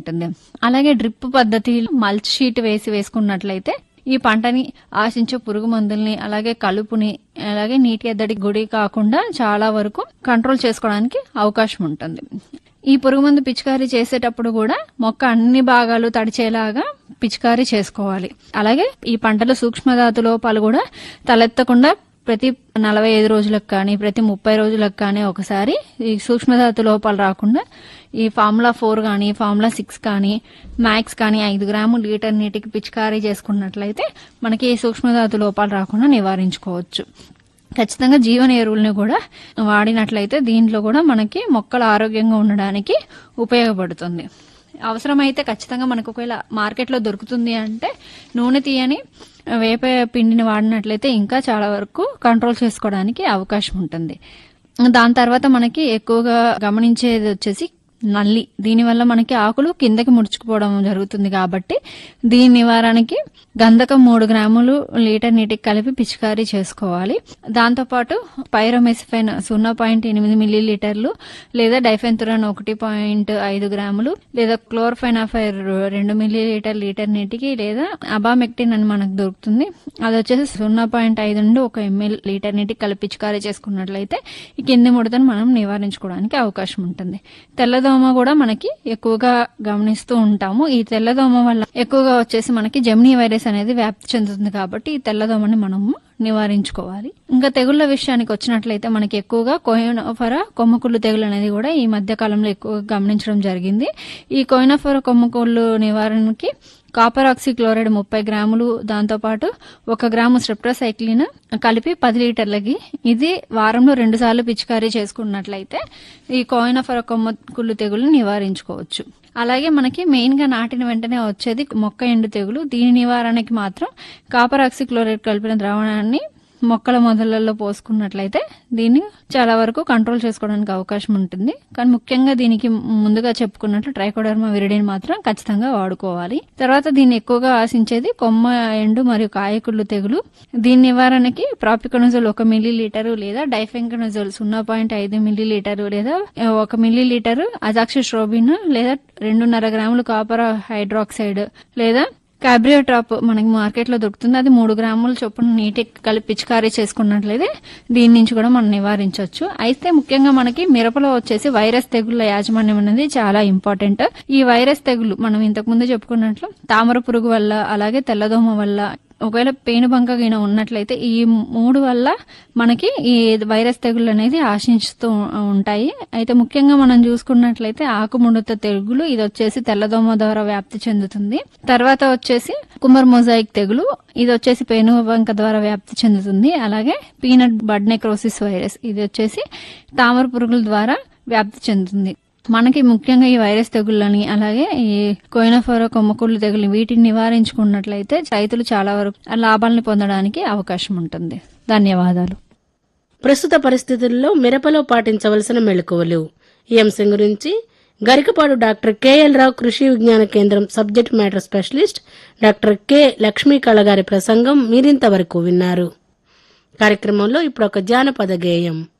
ఉంటుంది. అలాగే డ్రిప్ పద్ధతిలో మల్చ్ షీట్ వేసుకున్నట్లయితే ఈ పంటని ఆశించే పురుగు మందుల్ని, అలాగే కలుపుని, అలాగే నీటి ఎద్దడి గుడి కాకుండా చాలా వరకు కంట్రోల్ చేసుకోవడానికి అవకాశం ఉంటుంది. ఈ పురుగు మందు పిచికారీ చేసేటప్పుడు కూడా మొక్క అన్ని భాగాలు తడిచేలాగా పిచికారీ చేసుకోవాలి. అలాగే ఈ పంటలో సూక్ష్మధాతు లోపాలు కూడా తలెత్తకుండా ప్రతి 45 రోజులకు కానీ ప్రతి 30 రోజులకు కానీ ఒకసారి ఈ సూక్ష్మధాతు లోపాలు రాకుండా ఈ ఫార్ములా 4 కానీ ఫార్ములా 6 కానీ మ్యాక్స్ కానీ 5 గ్రాములు లీటర్ నీటికి పిచికారీ చేసుకున్నట్లయితే మనకి ఈ సూక్ష్మధాతు లోపాలు రాకుండా నివారించుకోవచ్చు. ఖచ్చితంగా జీవన ఎరువుల్ని కూడా వాడినట్లయితే దీంట్లో కూడా మనకి మొక్కలు ఆరోగ్యంగా ఉండడానికి ఉపయోగపడుతుంది. అవసరమైతే ఖచ్చితంగా మనకు ఒకవేళ మార్కెట్లో దొరుకుతుంది అంటే నూనె తీయని వేప పిండిని వాడినట్లయితే ఇంకా చాలా వరకు కంట్రోల్ చేసుకోవడానికి అవకాశం ఉంటుంది. దాని తర్వాత మనకి ఎక్కువగా గమనించేది వచ్చేసి నల్లి. దీనివల్ల మనకి ఆకులు కిందకి ముడుచుకుపోవడం జరుగుతుంది కాబట్టి దీని నివారణకి గంధకం 3 గ్రాములు లీటర్ నీటికి కలిపి పిచికారీ చేసుకోవాలి. దాంతోపాటు పైరోమెసిఫైన్ 0.8 మిల్లీలీటర్లు లేదా డైఫెన్తురాన్ 1.5 గ్రాములు లేదా క్లోర్ఫెనాఫైర్ 2 మిల్లీలీటర్ లీటర్ నీటికి లేదా అబామెక్టిన్ అని మనకు దొరుకుతుంది. అది వచ్చేసి 0.5 నుండి 1 ml లీటర్ నీటికి కలిపి పిచికారీ చేసుకున్నట్లయితే ఈ కింది ముడతను మనం నివారించుకోవడానికి అవకాశం ఉంటుంది. తెల్లదోమ కూడా మనకి ఎక్కువగా గమనిస్తూ ఉంటాము. ఈ తెల్లదోమ వల్ల ఎక్కువగా వచ్చేసి మనకి జెమినీ వైరస్ అనేది వ్యాప్తి చెందుతుంది కాబట్టి ఈ తెల్లదోమని మనము నివారించుకోవాలి. ఇంకా తెగుళ్ల విషయానికి వచ్చినట్లయితే మనకి ఎక్కువగా కోయినోఫెరా కొమ్మకుళ్ళు తెగులు అనేది కూడా ఈ మధ్య కాలంలో ఎక్కువగా గమనించడం జరిగింది. ఈ కోయినోఫెరా కొమ్మకుళ్ళు నివారణకి కాపర్ ఆక్సిక్లోరైడ్ 30 గ్రాములు, దాంతోపాటు 1 గ్రాము స్ట్రెప్టోసైక్లిన్ కలిపి 10 లీటర్లకి ఇది వారంలో 2 సార్లు పిచికారీ చేసుకున్నట్లయితే ఈ కోయినోఫెరా కొమ్మకుళ్ళు తెగులు నివారించుకోవచ్చు. అలాగే మనకి మెయిన్ గా నాటిన వెంటనే వచ్చేది మొక్క ఎండు తెగులు. దీని నివారణకి మాత్రం కాపర్ ఆక్సిక్లోరైడ్ కలిపిన ద్రావణాన్ని మొక్కల మొదళ్లలో పోసుకున్నట్లయితే దీన్ని చాలా వరకు కంట్రోల్ చేసుకోవడానికి అవకాశం ఉంటుంది. కానీ ముఖ్యంగా దీనికి ముందుగా చెప్పుకున్నట్లు ట్రైకోడర్మా విరిడిని మాత్రం ఖచ్చితంగా వాడుకోవాలి. తర్వాత దీన్ని ఎక్కువగా ఆశించేది కొమ్మ ఎండు మరియు కాయకుళ్ళు తెగులు. దీని నివారణకి ప్రాపికొనజోల్ 1 మిల్లీలీటరు లేదా డైఫెన్కనజోల్ 0.5 మిల్లీలీటరు లేదా 1 మిల్లీలీటరు అజాక్సిస్ట్రోబిన్ లేదా 2.5 గ్రాములు కాపర్ హైడ్రాక్సైడ్ లేదా క్యాబ్రియోట్రాప్ మనకి మార్కెట్ లో దొరుకుతుంది. అది 3 గ్రాముల చొప్పున నీటికి కలిపి పిచికారీ చేసుకున్నట్లయితే దీని నుంచి కూడా మనం నివారించవచ్చు. అయితే ముఖ్యంగా మనకి మిరపలో వచ్చేసి వైరస్ తెగుళ్ల యాజమాన్యం అనేది చాలా ఇంపార్టెంట్. ఈ వైరస్ తెగులు మనం ఇంతకు ముందు చెప్పుకున్నట్లు తామర పురుగు వల్ల, అలాగే తెల్లదోమ వల్ల, ఒకవేళ పేనుబంక గిన ఉన్నట్లయితే ఈ 3 వల్ల మనకి ఈ వైరస్ తెగులు అనేది ఆశించుతూ ఉంటాయి. అయితే ముఖ్యంగా మనం చూసుకున్నట్లయితే ఆకుముడత తెగులు, ఇది వచ్చేసి తెల్లదోమ ద్వారా వ్యాప్తి చెందుతుంది. తర్వాత వచ్చేసి కుమర్ మొజాయిక్ తెగులు, ఇది వచ్చేసి పేనుబంక ద్వారా వ్యాప్తి చెందుతుంది. అలాగే పీనట్ బడ్ నెక్రోసిస్ వైరస్, ఇది వచ్చేసి తామర పురుగుల ద్వారా వ్యాప్తి చెందుతుంది. మనకి ముఖ్యంగా ఈ వైరస్ తెగుళ్ళని, అలాగే ఈ కోయినోఫెరా కొమ్మకుళ్ళు తెగులు వీటిని నివారించుకున్నట్లయితే రైతులు చాలా వరకు లాభాలను పొందడానికి అవకాశం ఉంటుంది. ధన్యవాదాలు. ప్రస్తుత పరిస్థితుల్లో మిరపలో పాటించవలసిన మెళకువలు ఈ అంశం గురించి గరికపాడు డాక్టర్ కెఎల్ రావు కృషి విజ్ఞాన కేంద్రం subject matter specialist doctor K Lakshmi కళ గారి ప్రసంగం మీరింతవరకు విన్నారు. కార్యక్రమంలో ఇప్పుడు ఒక జానపద గేయం.